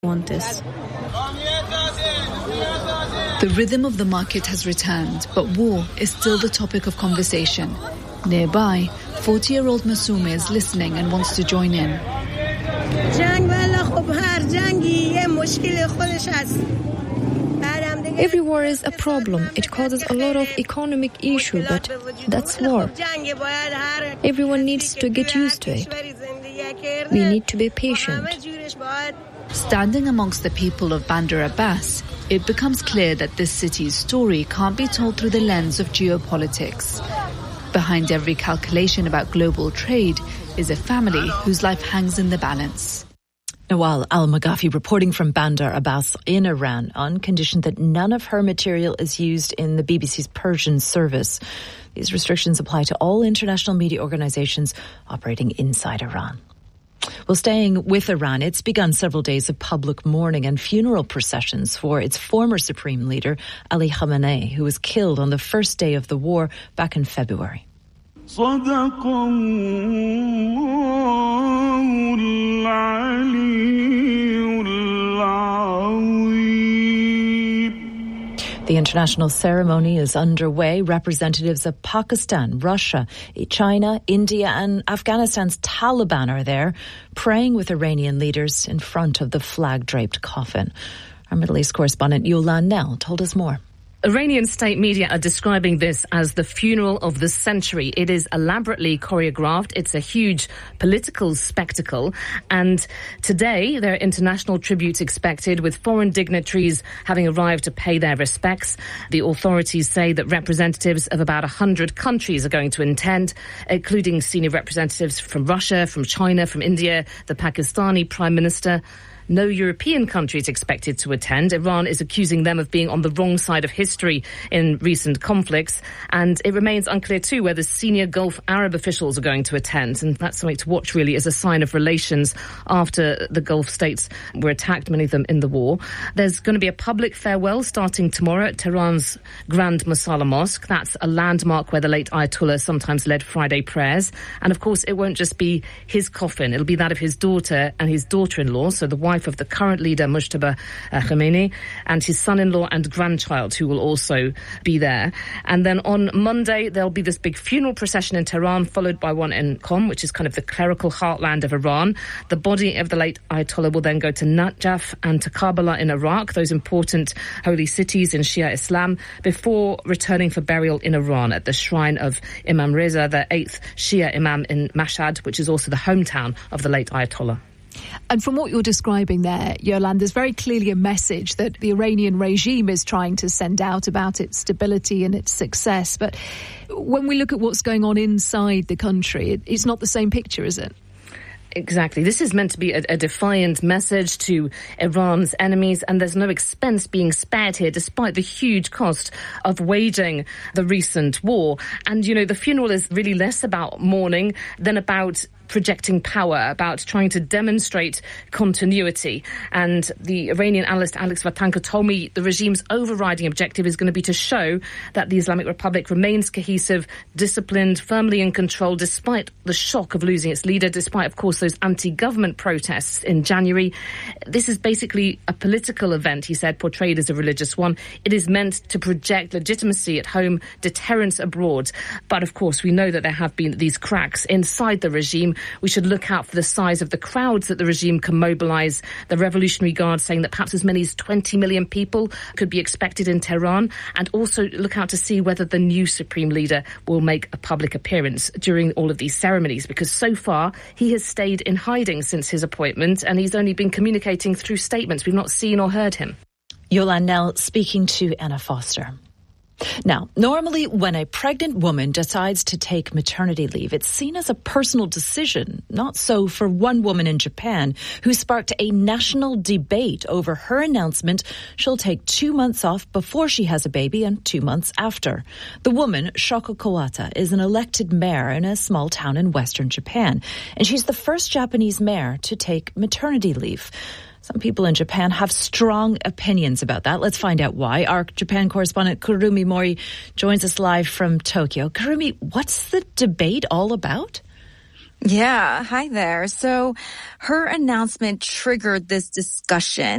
want this. The rhythm of the market has returned, but war is still the topic of conversation. Nearby, 40-year-old Masume is listening and wants to join in. Every war is a problem. It causes a lot of economic issue, but that's war. Everyone needs to get used to it. We need to be patient. Standing amongst the people of Bandar Abbas, it becomes clear that this city's story can't be told through the lens of geopolitics. Behind every calculation about global trade is a family whose life hangs in the balance. Nawal Al-Maghafi reporting from Bandar Abbas in Iran on condition that none of her material is used in the BBC's Persian service. These restrictions apply to all international media organizations operating inside Iran. Well, staying with Iran, it's begun several days of public mourning and funeral processions for its former supreme leader, Ali Khamenei, who was killed on the first day of the war back in February. The international ceremony is underway. Representatives of Pakistan, Russia, China, India and Afghanistan's Taliban are there, praying with Iranian leaders in front of the flag-draped coffin. Our Middle East correspondent Yolan Nell told us more. Iranian state media are describing this as the funeral of the century. It is elaborately choreographed. It's a huge political spectacle. And today, there are international tributes expected, with foreign dignitaries having arrived to pay their respects. The authorities say that representatives of about 100 countries are going to attend, including senior representatives from Russia, from China, from India, the Pakistani Prime Minister. No European country is expected to attend. Iran is accusing them of being on the wrong side of history in recent conflicts. And it remains unclear, too, whether senior Gulf Arab officials are going to attend. And that's something to watch, really, as a sign of relations after the Gulf states were attacked, many of them in the war. There's going to be a public farewell starting tomorrow at Tehran's Grand Masala Mosque. That's a landmark where the late Ayatollah sometimes led Friday prayers. And, of course, it won't just be his coffin. It'll be that of his daughter and his daughter-in-law, so the wife of the current leader, Mujtaba Khamenei, and his son-in-law and grandchild, who will also be there. And then on Monday, there'll be this big funeral procession in Tehran, followed by one in Qom, which is kind of the clerical heartland of Iran. The body of the late Ayatollah will then go to Najaf and to Karbala in Iraq, those important holy cities in Shia Islam, before returning for burial in Iran at the shrine of Imam Reza, the 8th Shia Imam in Mashhad, which is also the hometown of the late Ayatollah. And from what you're describing there, Yolan, there's very clearly a message that the Iranian regime is trying to send out about its stability and its success. But when we look at what's going on inside the country, it's not the same picture, is it? Exactly. This is meant to be a defiant message to Iran's enemies, and there's no expense being spared here, despite the huge cost of waging the recent war. And, you know, the funeral is really less about mourning than about projecting power, about trying to demonstrate continuity. And the Iranian analyst Alex Vatanka told me the regime's overriding objective is going to be to show that the Islamic Republic remains cohesive, disciplined, firmly in control, despite the shock of losing its leader, despite, of course, those anti-government protests in January. This is basically a political event, he said, portrayed as a religious one. It is meant to project legitimacy at home, deterrence abroad. But, of course, we know that there have been these cracks inside the regime. We should look out for the size of the crowds that the regime can mobilise. The Revolutionary Guard saying that perhaps as many as 20 million people could be expected in Tehran, and also look out to see whether the new supreme leader will make a public appearance during all of these ceremonies, because so far he has stayed in hiding since his appointment, and he's only been communicating through statements. We've not seen or heard him. Yolan Nell speaking to Anna Foster. Now, normally when a pregnant woman decides to take maternity leave, it's seen as a personal decision. Not so for one woman in Japan who sparked a national debate over her announcement she'll take 2 months off before she has a baby and 2 months after. The woman, Shoko Kawata, is an elected mayor in a small town in western Japan, and she's the first Japanese mayor to take maternity leave. Some people in Japan have strong opinions about that. Let's find out why. Our Japan correspondent Kurumi Mori joins us live from Tokyo. Kurumi, what's the debate all about? Yeah, hi there. So her announcement triggered this discussion.